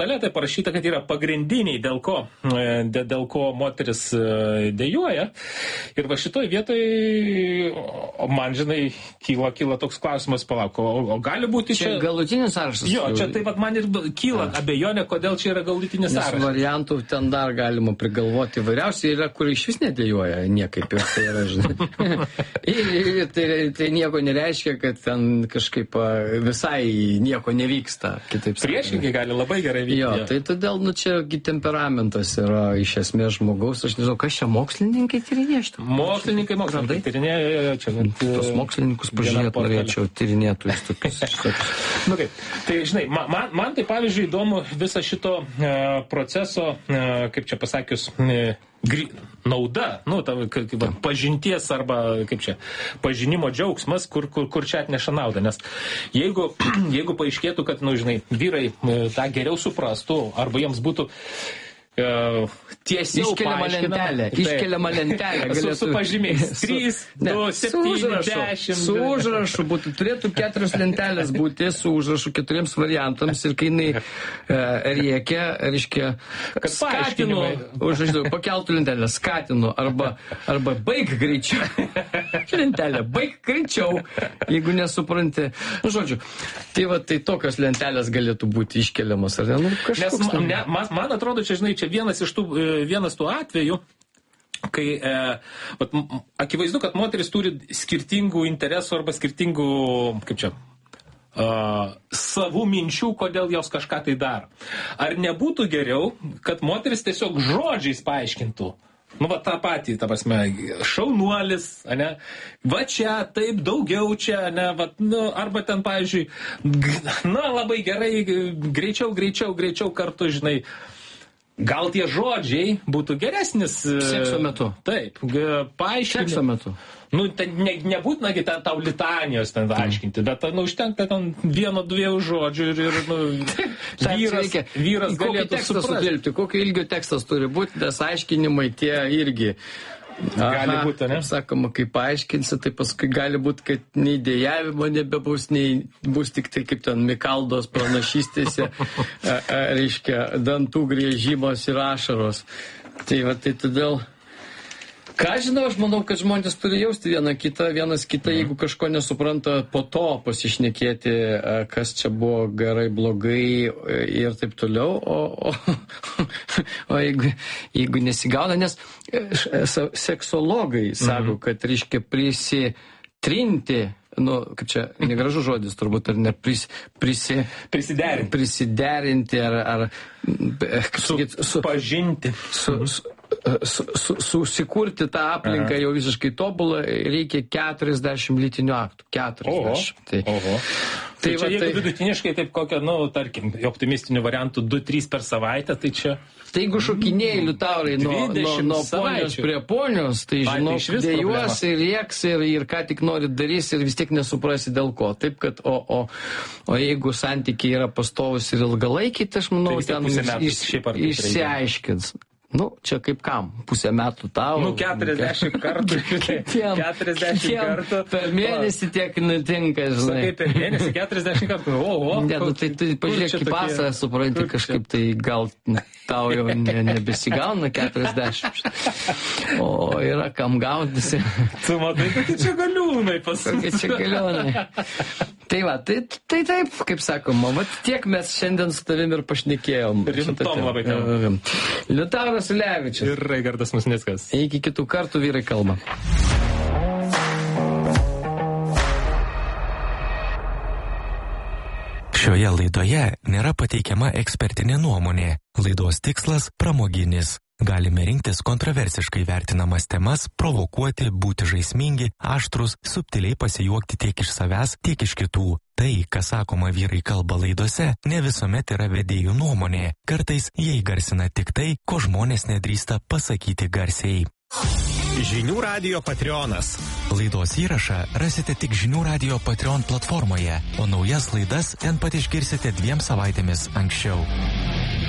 tai parašyta, kad yra pagrindiniai, dėl ko moteris dejuoja. Ir va šitoj vietoj, man, žinai, kyla toks klausimas, palauk, o gali būti čia galutinis sąrašas? Jo, čia taip pat man ir kyla abejonė, kodėl čia yra galutinis sąrašas. Nes variantų ten dar galima prigalvoti įvairiausiai, yra, kur iš vis nedėjuoja niekaip, ir tai yra, žinai. ir tai nieko nereiškia, kad ten kažkaip visai nieko nevyksta, kitaip sakant. Priešingai gali labai gerai vykti. Jo, tai todėl, čia temperamentas yra iš esmės žmogaus, aš nežinau, kas čia mokslininkai tyrinėja šitą? Mokslininkai tyrinėja, čia. Tos mokslininkus pažiūrėt norėčiau, tyrinėtų iš tokius. Nu kaip, tai žinai, man tai pavyzdžiui įdomu visą šito proceso, kaip čia pasakius, nauda, pažinties arba, kaip čia, pažinimo džiaugsmas, kur čia atneša naudą. Nes jeigu paaiškėtų, kad, žinai, vyrai tą geriau suprastų, arba jiems būtų tiesiau iškeliama lentelė. Su pažymiais. 3, 2, 7, 10. Su užrašu būtų, turėtų 4 lentelės būti su užrašu 4 variantams ir kai jinai rėkia, reiškia, skatinu, pakeltų lentelę, skatinu, arba baig greičiau. Lentelė, baig greičiau, jeigu nesupranti. Žodžiu, tai tokios lentelės galėtų būti iškeliamas, ar ne? Nes man atrodo, čia, žinai, čia vienas tų atvejų, kai akivaizdu, kad moteris turi skirtingų interesų arba skirtingų, kaip čia, savų minčių, kodėl jos kažką tai daro. Ar nebūtų geriau, kad moteris tiesiog žodžiais paaiškintų? Ta patį, ta prasme, šaunuolis, ane, va čia, taip, daugiau čia, ane, arba ten, pavyzdžiui, labai gerai, greičiau kartu, žinai, gal tie žodžiai būtų geresnis. Sekso metu. Taip, paaiškinti. Sekso metu. Nebūtina tau litanijos ten aiškinti, bet užtenka ten 1-2 žodžių ir vyras galėtų suprasti. Kokio ilgio tekstas turi būti, nes aiškinimai tie irgi. Gali būti, ne? Sakoma, kai paaiškinsi, tai paskui gali būti, kad nei dėjavimo nebebus, nei bus tik tai kaip ten Mikaldos pranašystėse, reiškia, dantų griežimas ir ašaros. Tai todėl... Ką žinau, aš manau, kad žmonės turi jausti vienas kitą, jeigu kažko nesupranta, po to pasišnekėti, kas čia buvo gerai, blogai ir taip toliau, o jeigu nesigauna, nes seksologai sako, kad reiškia prisitrinti, kaip čia, negražus žodis turbūt, ar ne, prisiderinti, ar pažinti. Susikurti tą aplinką jau visiškai tobulą, reikia 40 lytinių aktų. 40. Tai jeigu vidutiniškai taip kokią, tarkim, optimistinių variantų 2-3 per savaitę, tai čia... Tai jeigu šokinėjai, Liutaurai, nuo ponios prie ponios, tai žinok, dėjuos ir rieks ir ką tik nori darys ir vis tiek nesuprasi dėl ko. Taip, kad, o jeigu santykiai yra pastovus ir ilgalaikiai, tai aš manau, ten išsiaiškins. Čia kaip kam? Pusę metų tau? 40 kartų. 40 kartų. Per mėnesį tiek nutinka, žinai. Sakai, per mėnesį 40 kartų. Tai pažiūrėk į pasą, supranti, kažkaip tai gal tau jau nebesigauna 40. O yra kam gaudasi. Tu matai, kokie čia galiūnai pasakyti. Kokie čia galiūnai. Tai taip, kaip sakoma, tiek mes šiandien su tavim ir pašnekėjom. Rimtom labai kalbam. Liutauras Ulevičius. Ir Raigardas Musnickas. Iki kitų kartų, vyrai kalba. Šioje laidoje nėra pateikiama ekspertinė nuomonė. Laidos tikslas pramoginis. Galime rinktis kontroversiškai vertinamas temas, provokuoti, būti žaismingi, aštrus, subtiliai pasijuokti tiek iš savęs, tiek iš kitų. Tai, kas sakoma vyrai kalba laidose, ne visuomet yra vedėjų nuomonė. Kartais jie įgarsina tik tai, ko žmonės nedrįsta pasakyti garsiai. Žinių radijo Patreonas. Laidos įrašą rasite tik Žinių radijo Patreon platformoje, o naujas laidas ten pat išgirsite 2 savaitėmis anksčiau.